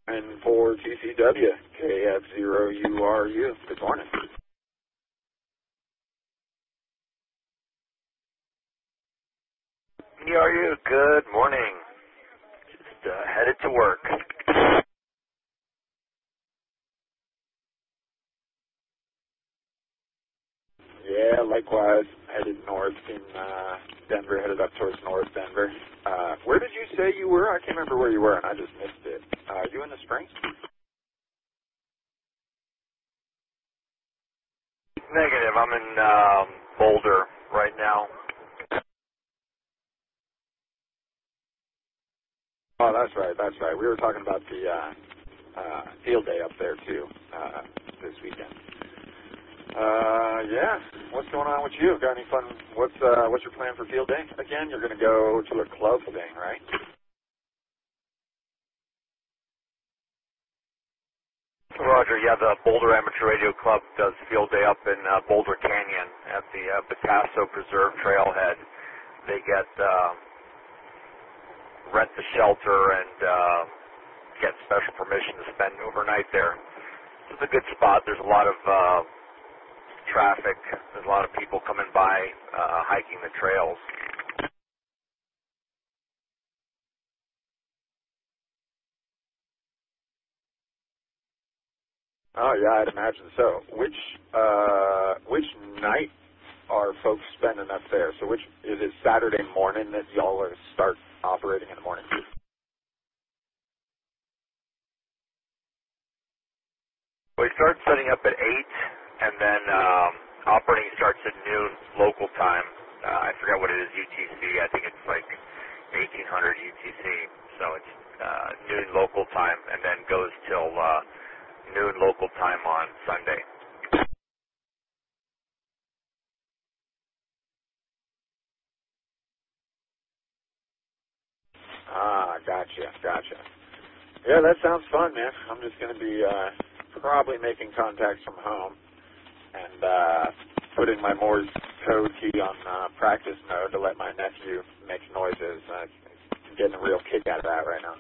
And for TCW, KF0URU. Good morning. URU, good morning. Just headed to work. Yeah, likewise. Headed north in Denver, headed up towards North Denver. Where did you say you were? I can't remember where you were, and I just missed it. You in the Springs? Negative. I'm in Boulder right now. Oh, that's right, that's right. We were talking about the field day up there, too, this weekend. Yeah. What's going on with you? Got any fun? What's your plan for field day? Again, you're going to go to a club thing, right? Roger, yeah, the Boulder Amateur Radio Club does field day up in Boulder Canyon at the Picasso Preserve Trailhead. They get rent the shelter and get special permission to spend overnight there. It's a good spot. There's a lot of traffic. There's a lot of people coming by hiking the trails. Oh yeah, I'd imagine so. Which night are folks spending up there? So which is it Saturday morning that y'all start operating in the morning? We start setting up at 8, and then operating starts at noon local time. I forgot what it is, UTC. I think it's like 1800 UTC. So it's noon local time, and then goes till noon local time on Sunday. Ah, gotcha. Yeah, that sounds fun, man. I'm just going to be probably making contacts from home and putting my Morse code key on practice mode to let my nephew make noises. I'm getting a real kick out of that right now.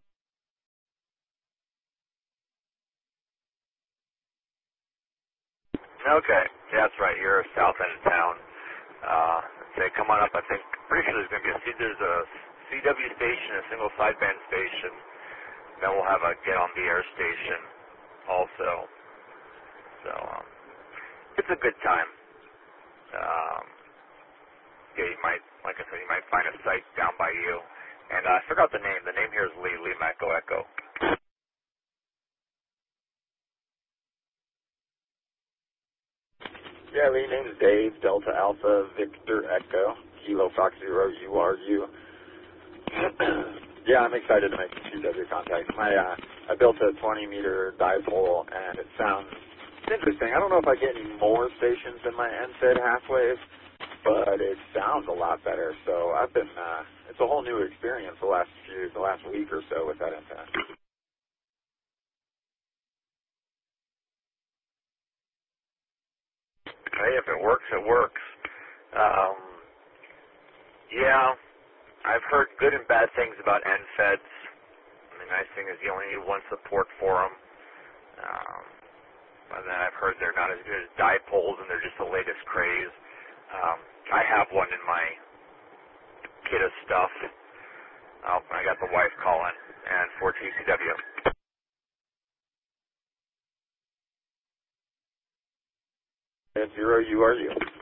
Okay, yeah, that's right. You're south end of town. Say, come on up. I think pretty sure there's going to be there's a CW station, a single sideband station. Then we'll have a get on the air station also. So it's a good time. Yeah, you might, like I said, you might find a site down by you. And I forgot the name. The name here is Lee Echo Echo. Yeah, Lee, name's Dave, Delta Alpha, Victor Echo, Kilo Fox Zero, URU. Yeah, I'm excited to make some CW contacts. I built a 20-meter dipole, and it sounds interesting. I don't know if I get any more stations than my NSAID half-wave, but it sounds a lot better. So I've been, it's a whole new experience the last week or so with that antenna. Hey, if it works, it works. Yeah, I've heard good and bad things about NFEDs. The nice thing is you only need one support for them. And then I've heard they're not as good as dipoles, and they're just the latest craze. I have one in my kit of stuff. I got the wife calling, and for TCW. At 0 URU.